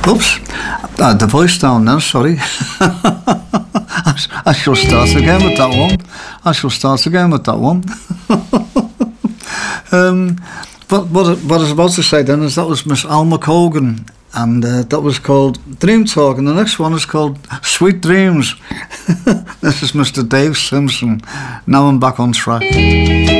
Oops, the voice down now, sorry. I shall start again with that one. What I was about to say then is that was Miss Alma Cogan, and that was called Dream Talk, and the next one is called Sweet Dreams. This is Mr. Dave Simpson. Now I'm back on track.